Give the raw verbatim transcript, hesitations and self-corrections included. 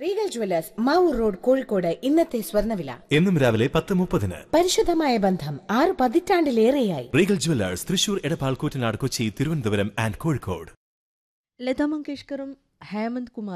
Regal jewellers Mavoor road Kozhikode ഇന്നത്തെ സ്വർണ്ണവില എന്നും രാവിലെ പത്ത് മുപ്പതിന്. പരിശുദ്ധമായ ബന്ധം ആറ് പതിറ്റാണ്ടിലേറെയായി. Regal jewellers Thrissur, Edappal, Koottanad, Kochi, Thiruvananthapuram and Kozhikode. Lata മങ്കേഷ്കറും Hemant Kumar